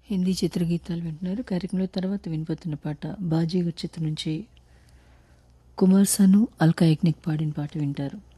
హిందీ చిత్రగీతాలు వింటున్నారు. కార్యక్రమంలో తర్వాత వినిపోతున్న పాట బాజీగర్ చిత్రం నుంచి కుమార్ సాను, అల్కా యాగ్నిక్ పాడిన పాట వింటారు.